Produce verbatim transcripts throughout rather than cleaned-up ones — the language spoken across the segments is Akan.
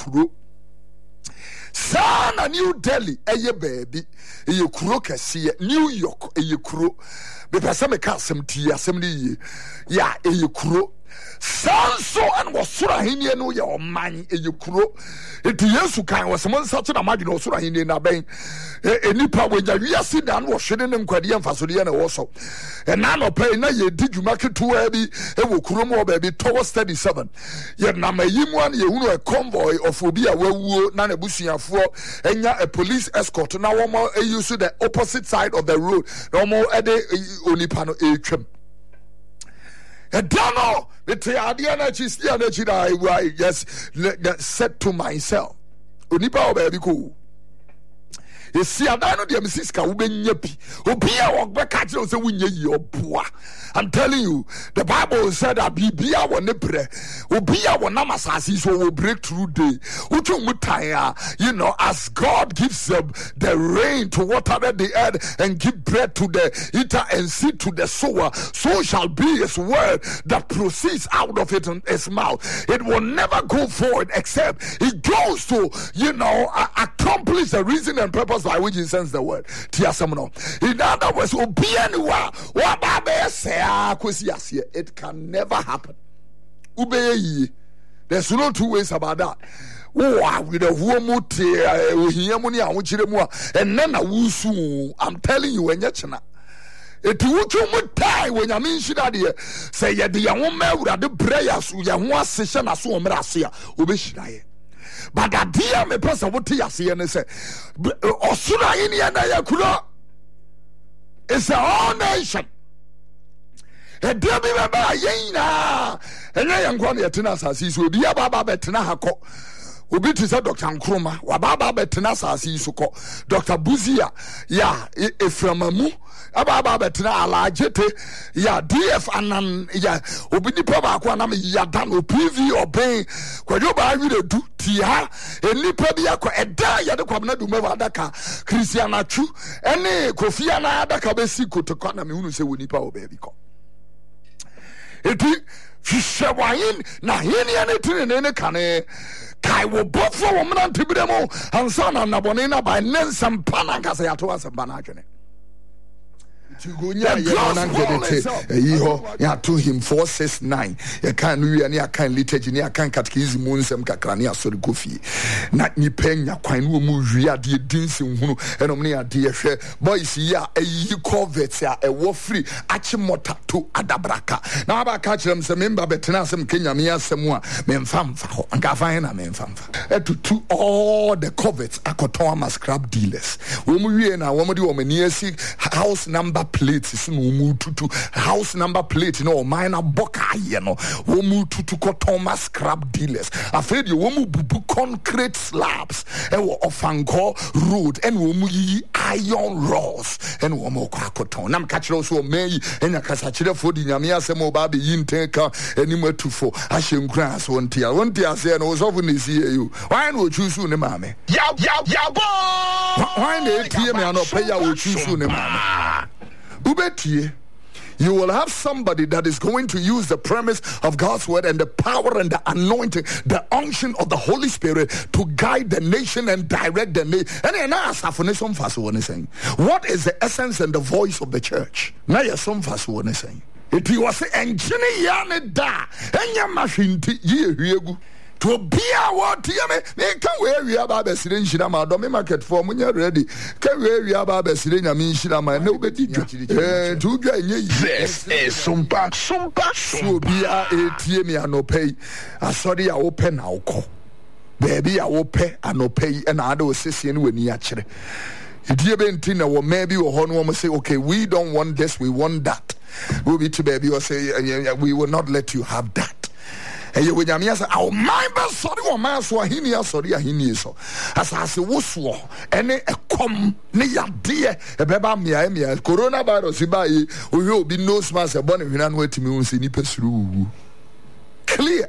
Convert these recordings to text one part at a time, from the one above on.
kuro. Sana New Delhi eye baby eye kuro kese New York eye kuro. Be pese me ka asem tie asem ni ya eye kuro. Sanso and was sura hini no ye oman eye kuro. Eti Yesu kan was mon sache na madu no sura hini na ben e nipa we ja wiase dan wo hwede ne nkwade emfasode na wo so e na no pay na ye di dwuma keto bi e wo kuro mo ba bi towards thirty-seven ye na mayimu an ye hunu a convoy of obi a wawuo na na busuafo enya a police escort na wo mo use the opposite side of the road no mo e de onipa no e twam e dano it adia na chi sia na chi da I just said to myself onipa oba bi ko esi adano de misiska wo benya bi obi a wo beka kire se wunye yi oboa. I'm telling you, the Bible said that bibia wo ne bre obi a wo na masasi so wo breakthrough day utu mutaya, you know, as God gives them the rain to water the earth and give bread to the eater and seed to the sower, so shall be his word that proceeds out of it in his mouth. It will never go forward except it goes to, you know, uh, accomplish the reason and purpose by which he sends the word. In other words, it can never happen. There's no two ways about that. Oh, with a woman, and then a wusu. I'm telling you, when you're it would tie when I mean, she say, yeah, the young woman would have the prayers, you one session as so merasia, Ubishai. But that dear me person would tell us and say, Osuna India Yakula is a whole nation. A dear me, Yena, and I am going to Tenasa, will be a Baba Betanahako. Obi to say Doctor Nkrumah, wababa betena sasi suko. Doctor Buzia, ya Eframamu, ababa betena alajete, ya D F anan, ya obi ni paba kwa nami ya dan o P V or pain. Kwa yo ba wi de du tia, eni pabi akwa eda ya de kwa na du mewa adaka Christian Achu, ene Kofi ana adaka besi kotokwa na me hunu se woni pa obabi ko. Eti fishawayin na hini ane tini nene kane kai wo bofo wo mna ntibiremo ansa na nabone na ba nensam pana kasa ya to asamba na adwene Tigunya yana ngedete eyiho ya to him four six nine ya kan no wi ne akan liturgy ne akan catechism mu nsem kakra ne asori kofi na nipenya kwan no mu wi ade dinsi hunu enom ne ade hwe boys ya eyi covet ya ewo free achi mota to adabraka na aba ka kirem se member betena asem Kenya me asem a memfamfa ho anka fan na memfamfa etutu all the covets akoton ama scrap dealers wo mu wi na wo mu de wo mani asi house number plate is no mututu house number plate no minor boka ye no wo mututu ko Thomas scrap dealers afraid you wo mu bubu concrete slabs e wo Ofanko road and wo mu yi iron rods and wo mo kwa koton nam ka kire so meyi enya kasa kire fo di nyame asem oba be yinteka eni matufo ahyenkura so ntia wontia se no so fu ne si you why no choose ne mame ya ya ya bo why ne tie me ano pay ya wo choose ne mame Ubetie, you will have somebody that is going to use the premise of God's word and the power and the anointing, the unction of the Holy Spirit to guide the nation and direct the nation. And then I ask saying, what is the essence and the voice of the church? Now you're some fast one saying. If you was engineer da, and your machine ye to be a what me can wear we about the syringe shirama do me market for when you're ready can wear we about the syringe I mean shirama nobody eh to this is some back some back so be a tie me no pay I sorry I open now call baby I open and no pay and I do session when you actually it you been tin or maybe or one say okay we don't want this we want that we'll be to baby or say we will not let you have that. Hey, when you say, "Oh, my best sorry, oh my swahini, sorry, ahini so." As I say, "Wuswo, any a com ne ya dear, a beba mia mia coronavirus ibai, we will be no smas a bonnet when I'm waiting me see through." Clear.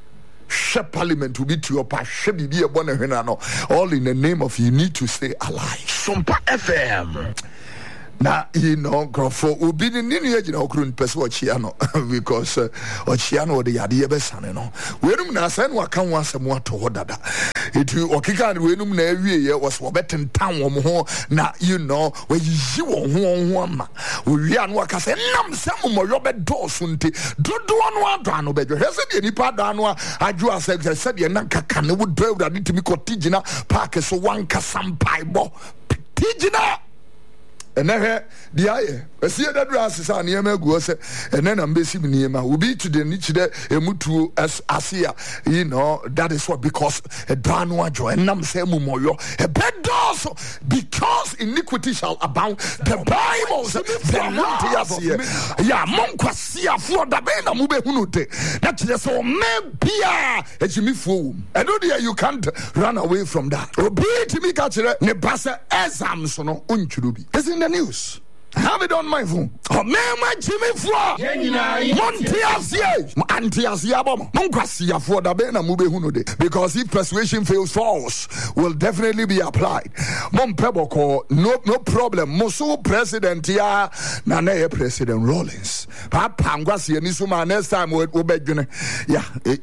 She parliament to be to your past, she be a bonnet when I know. All in the name of you need to stay alive. Sumpa F M. na you know for obi ni ni ya gina okuru npese ochia no because ochia no de yade ye besane no wenum na asa no aka ho asem ato ho dada etu okika ne wenum na awie ye was obetentan wo ho na you know we yi wo ho ho ama owie anu aka se nam sem mo yo be doso nti dodo anu ado anu be hwe se de nipa do anu adwo ase se de na kaka ne wo do awurade timi ko tigina park so wanka sampai bo tigina ene he dia esie da dura asesa ne yema guo se ene na mbesi mi niema obi to the ni chide emutu as asia you know that is what because a dano ajo enam se mumoyo e bedoso because iniquity shall abound the Bible says the land ya monkwasi afo da be na mu be hunude na chide so me bia ejimifuo eno dia you can't run away from that obi timi ka chire ne basa exam so no untwurubi the news. I have it on my phone. Oh, man, my Jimmy Flo. Montiasia. Antiasia bomb. Monquasia for the Bena Mube Hunude. Because if persuasion fails, force will definitely be applied. Mon Peboko, no no problem. Mosu President ya Nane President Rollins. Papa Angwasi and Isuma next time with Obedjune. Yeah,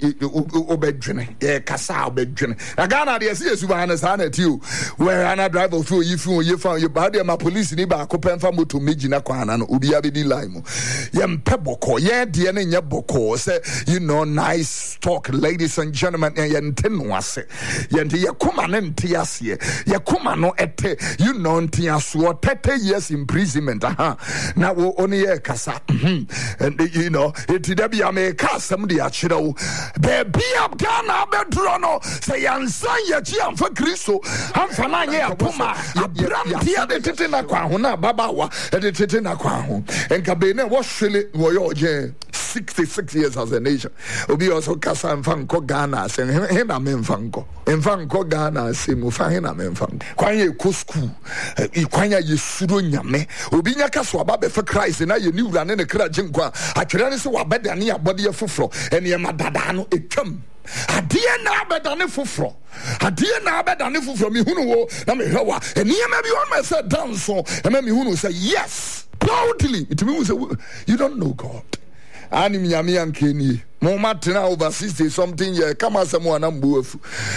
Obedjune. Yeah, Kasa Obedjune. Agana, the S S Ubanas Hanet you. Where Anna drive through you found you found your body, my police in Iba, Copen Famutu. Mijina kwana no obi abedi lime yem peboko ye de ne nya boko say you know nice talk ladies and gentlemen ye nteno ase ye nte ye kuma ne nte ase ye kuma no ete you know nte aso thirty years imprisonment aha na wo oni ye kasa and you know it dey be America some dey akire wo baby up Ghana bedro no say yansan ye chi amfa Kristo amfa na ye apoma abram dia de tete na kwa ho na babawa and it's in a crown. And Cabene was really Royoje sixty-six years as a nation. Obi also Casa and Fanco Ghana saying Hena Menfanco. And Fanco Ghana Simufahina Menfan. Quanya Cuscu, Equania Yisudunya me. Obinia Caswababe for Christ, and I knew running a Krajinqua. I can't say what better near body of Fufro, and Yamadano it come. Adia na better than Fufro. Adia na better than Fufro. Me who know, na me hawa. And here maybe one may say dance so, and maybe who know say yes. Proudly. It means you don't know God. Anim yami ankeni. Moma tena over sixty something years. Kama samu anambuefu.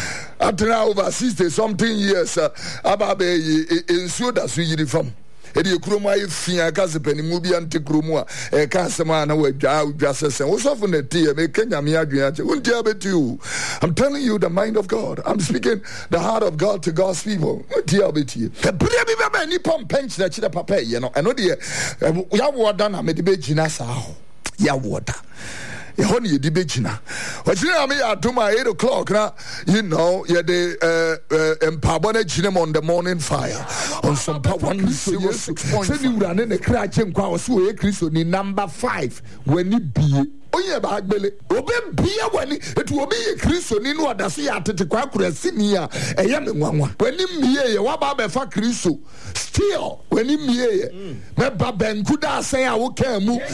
Atena over sixty something years. Ababe ensuo da su yiri fam. Edi ekromo afia kaze panimu bi ante kromo a e ka asema na wadwa wadwa sesen wo sofo na tie me kenya me adwen ache unti abetu. I'm telling you the mind of God. I'm speaking the heart of God to God's people. Unti abetu. The bria bi ba ni pom pench na chira papa ye no eno de ya woda na me de be gina sa ho ya woda Yehoni ye dibejina. Wajina me atuma eight o'clock na you know ye de uh empabone jinem on the morning fire. On some part one zero six point five. Say you run in the crack kwa osu ye Kristo ni number five when ni be oye ba agbele obe bia wani etu obi ye Kristo ni no adase ya tete kwa kurasi ni a eye me nwanwa wani miye ye wa ba be fa Kristo still wani miye ye me ba banku da asen a wo kan mu